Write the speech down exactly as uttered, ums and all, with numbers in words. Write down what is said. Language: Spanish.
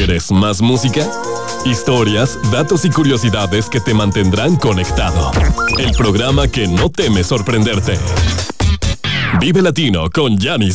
¿Quieres más música? Historias, datos y curiosidades que te mantendrán conectado. El programa que no teme sorprenderte. Vive Latino con Yanis.